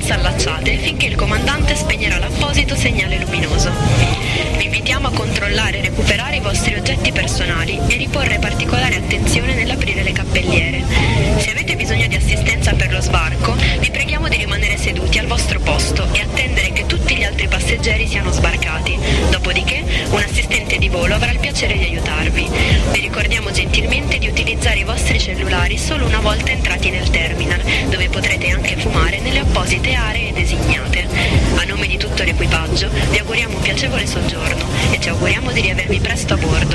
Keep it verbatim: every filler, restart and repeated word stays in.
sicurezza allacciate finché il comandante spegnerà l'apposito segnale luminoso. Vi invitiamo a controllare e recuperare i vostri oggetti personali e riporre particolare attenzione nell'aprire le cappelliere. Se avete bisogno di assistenza per lo sbarco, vi preghiamo di rimanere seduti al vostro posto e attendere che tutti gli altri passeggeri siano sbarcati. Dopodiché, un assistente di volo avrà il piacere di aiutarvi. Vi ricordiamo gentilmente di utilizzare i vostri cellulari solo una volta entrati nel terminal, dove potrete anche fumare nelle apposite aree designate. A nome di tutto l'equipaggio, vi auguriamo un piacevole soggiorno e ci auguriamo di riavervi presto a bordo.